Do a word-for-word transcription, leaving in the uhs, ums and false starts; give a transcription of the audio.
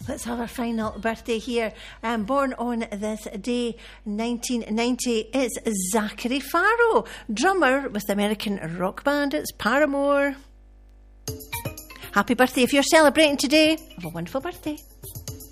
Let's have our final birthday here. Um, born on this day, nineteen ninety, it's Zachary Farrow, drummer with the American rock band It's Paramore. Happy birthday if you're celebrating today. Have a wonderful birthday.